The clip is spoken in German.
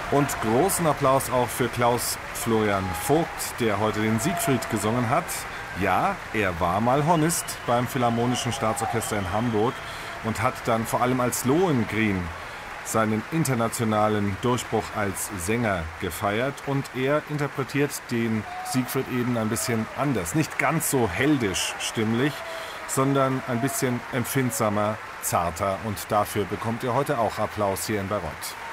Und großen Applaus auch für Klaus Florian Vogt, der heute den Siegfried gesungen hat. Ja, er war mal Hornist beim Philharmonischen Staatsorchester in Hamburg und hat dann vor allem als Lohengrin seinen internationalen Durchbruch als Sänger gefeiert. Und er interpretiert den Siegfried eben ein bisschen anders. Nicht ganz so heldisch stimmlich, sondern ein bisschen empfindsamer, zarter. Und dafür bekommt er heute auch Applaus hier in Bayreuth.